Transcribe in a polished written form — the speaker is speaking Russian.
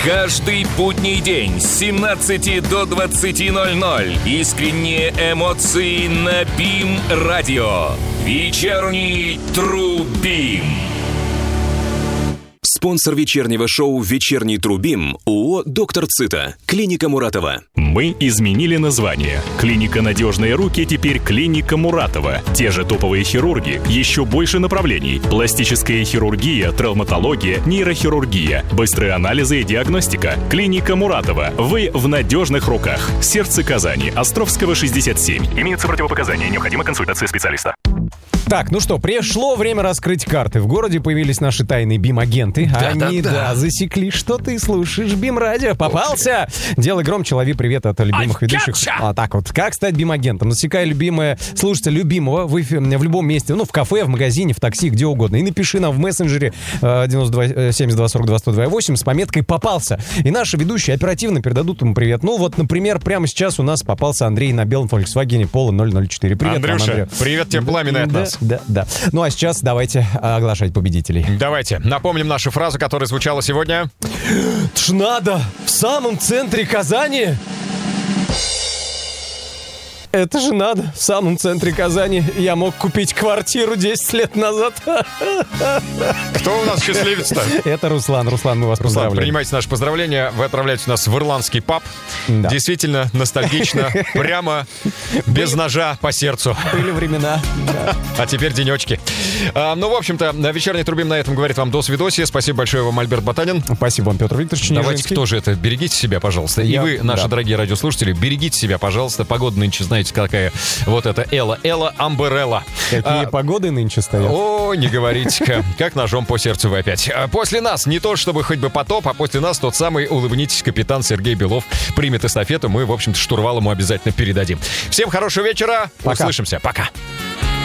Каждый будний день с 17 до 20:00. Искренние эмоции на БИМ-радио. Вечерний Трубим. Спонсор вечернего шоу «Вечерний Трубим» ООО «Доктор Цита». Клиника Муратова. Мы изменили название. Клиника «Надежные руки» теперь клиника Муратова. Те же топовые хирурги, еще больше направлений. Пластическая хирургия, травматология, нейрохирургия, быстрые анализы и диагностика. Клиника Муратова. Вы в надежных руках. Сердце Казани. Островского, 67. Имеются противопоказания. Необходима консультация специалиста. Так, ну что, пришло время раскрыть карты. В городе появились наши тайные БИМ-агенты. Они засекли, что ты слушаешь БИМ-радио. Попался! Делай громче, лови привет от любимых ведущих. А так вот, как стать БИМ-агентом? Засекай любимое, слушайте любимого в любом месте, ну, в кафе, в магазине, в такси, где угодно. И напиши нам в мессенджере 92 72 42 128 с пометкой «Попался». И наши ведущие оперативно передадут ему привет. Ну вот, например, прямо сейчас у нас попался Андрей на белом Volkswagen Polo 004. Привет, Андрюша, вам, привет тебе пламенный от нас. Да. Ну а сейчас давайте оглашать победителей. Давайте, напомним нашу фразу, которая звучала сегодня. Ж надо в самом центре Казани. Это же надо. В самом центре Казани я мог купить квартиру 10 лет назад. Кто у нас счастливец-то? Это Руслан. Руслан, мы вас поздравляем. Принимайте наши поздравления. Вы отправляетесь нас в ирландский паб. Да. Действительно, ностальгично. Прямо без ножа по сердцу. Были времена. А теперь денечки. Ну, в общем-то, вечерний Трубим на этом говорит вам до свидосия. Спасибо большое вам, Альберт Батанин. Спасибо вам, Петр Викторович Нежинский. Давайте тоже это, берегите себя, пожалуйста. И вы, наши дорогие радиослушатели, берегите себя, пожалуйста. Погода нынче, знаете, какая вот это Элла, Амберелла. Какие погоды нынче стоят? О, не говорите, как ножом по сердцу вы опять. После нас не то, чтобы хоть бы потоп, а после нас тот самый, улыбнитесь, капитан Сергей Белов примет эстафету. Мы, в общем-то, штурвал ему обязательно передадим. Всем хорошего вечера. Пока. Услышимся. Пока.